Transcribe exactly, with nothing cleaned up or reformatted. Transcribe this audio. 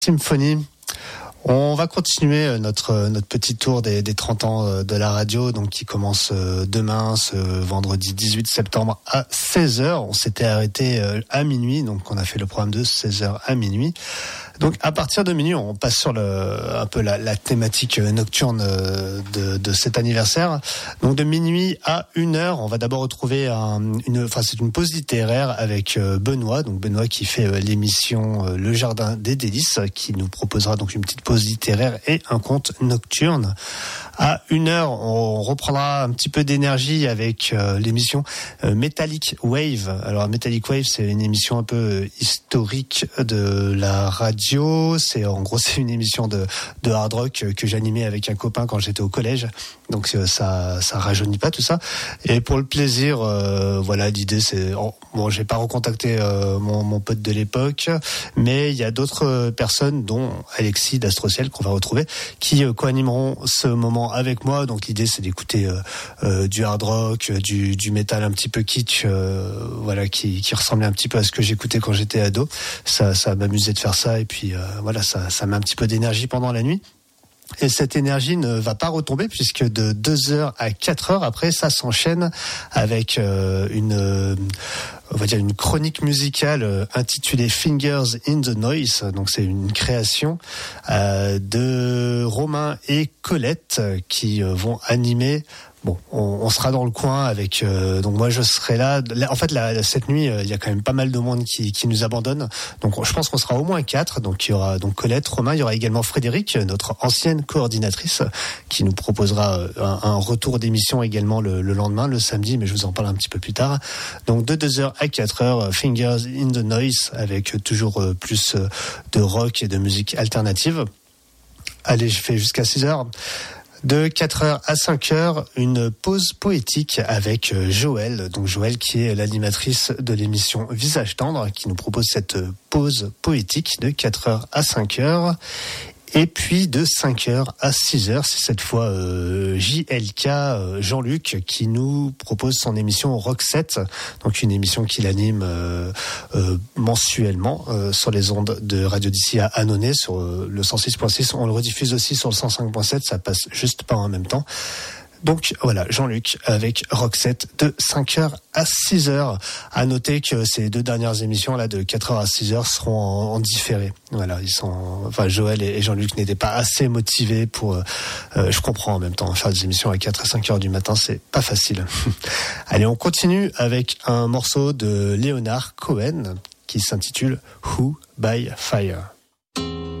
Symphonie. On va continuer notre notre petit tour des, des trente ans de la radio, donc qui commence demain, ce vendredi dix-huit septembre à seize heures. On s'était arrêté à minuit, donc on a fait le programme de seize heures à minuit. Donc à partir de minuit, on passe sur le un peu la, la thématique nocturne de, de cet anniversaire. Donc de minuit à une heure, on va d'abord retrouver un, une, enfin c'est une pause littéraire avec Benoît, donc Benoît qui fait l'émission Le Jardin des Délices, qui nous proposera donc une petite pause littéraire et un conte nocturne. À une heure, on reprendra un petit peu d'énergie avec euh, l'émission euh, Metallic Wave. Alors Metallic Wave, c'est une émission un peu historique de la radio. C'est en gros c'est une émission de de hard rock que j'animais avec un copain quand j'étais au collège. Donc ça ça rajeunit pas tout ça. Et pour le plaisir, euh, voilà, l'idée c'est oh, bon, j'ai pas recontacté euh, mon mon pote de l'époque, mais il y a d'autres personnes dont Alexis d'Astrociel qu'on va retrouver qui euh, co-animeront ce moment avec moi. Donc l'idée c'est d'écouter euh, euh, du hard rock, du du métal un petit peu kitsch, euh, voilà, qui qui ressemblait un petit peu à ce que j'écoutais quand j'étais ado. Ça ça m'amusait de faire ça et puis euh, voilà, ça ça met un petit peu d'énergie pendant la nuit. Et cette énergie ne va pas retomber puisque de deux heures à quatre heures après, ça s'enchaîne avec euh, une euh, on va dire une chronique musicale euh, intitulée Fingers in the Noise. Donc c'est une création euh, de Romain et Colette euh, qui euh, vont animer. Bon, on, on sera dans le coin avec. Euh, donc moi, je serai là. là en fait, la, cette nuit, il euh, y a quand même pas mal de monde qui, qui nous abandonne. Donc, je pense qu'on sera au moins quatre. Donc, il y aura donc Colette, Romain. Il y aura également Frédéric, notre ancienne coordinatrice, qui nous proposera un, un retour d'émission également le, le lendemain, le samedi. Mais je vous en parle un petit peu plus tard. Donc, de deux heures à quatre heures, Fingers in the Noise, avec toujours plus de rock et de musique alternative. Allez, je fais jusqu'à six heures. De quatre heures à cinq heures, une pause poétique avec Joël. Donc Joël qui est l'animatrice de l'émission Visage Tendre, qui nous propose cette pause poétique de quatre heures à cinq heures. Et puis de cinq heures à six heures, c'est cette fois euh, J L K euh, Jean-Luc qui nous propose son émission Rock sept, donc une émission qu'il anime euh, euh, mensuellement euh, sur les ondes de Radio d'ici à Annonay sur euh, le cent six virgule six. On le rediffuse aussi sur le cent cinq virgule sept, ça passe juste pas en même temps. Donc voilà, Jean-Luc avec Rock sept de cinq heures à six heures. À noter que ces deux dernières émissions là de quatre heures à six heures seront en, en différé. Voilà, ils sont enfin Joël et Jean-Luc n'étaient pas assez motivés pour euh, je comprends en même temps faire des émissions à quatre à cinq heures du matin, c'est pas facile. Allez, on continue avec un morceau de Leonard Cohen qui s'intitule Who by Fire.